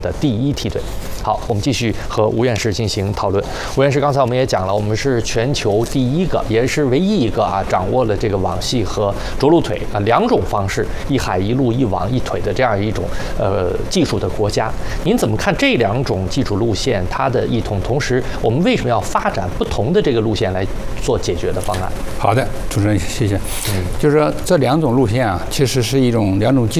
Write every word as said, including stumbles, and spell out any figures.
的第一梯队。好，我们继续和吴院士进行讨论。吴院士，刚才我们也讲了，我们是全球第一个，也是唯一一个啊，掌握了这个网系和着陆腿啊两种方式，一海一陆一网一腿的这样一种呃技术的国家。您怎么看这两种技术路线它的异同？同时，我们为什么要发展不同的这个路线来做解决的方案？ 好的，主持人，谢谢。嗯，就是说这两种路线啊，其实是一种两种技